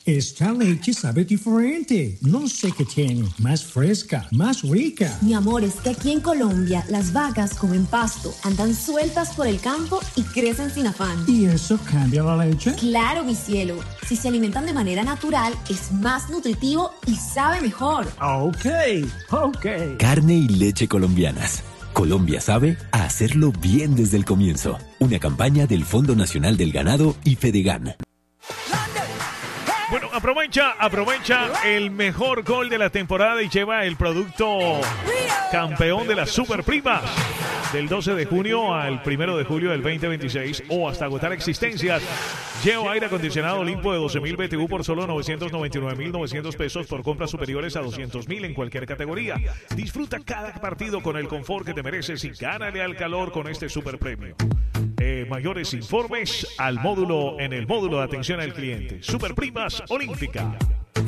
Esta leche sabe diferente. No sé qué tiene. Más fresca, más rica. Mi amor, es que aquí en Colombia las vacas comen pasto, andan sueltas por el campo y crecen sin afán. ¿Y eso cambia la leche? Claro, mi cielo. Si se alimentan de manera natural, es más nutritivo y sabe mejor. Ok. Carne y leche colombianas. Colombia sabe a hacerlo bien desde el comienzo. Una campaña del Fondo Nacional del Ganado y Fedegan. Bueno, aprovecha el mejor gol de la temporada y lleva el producto campeón de las Superprimas del 12 de junio al 1 de julio del 2026 o hasta agotar existencias. Llevo aire acondicionado Olimpo de 12.000 BTU por solo 999.900 pesos por compras superiores a 200.000 en cualquier categoría. Disfruta cada partido con el confort que te mereces y gánale al calor con este super premio. Mayores informes en el módulo de atención al cliente. Superprimas Olímpica.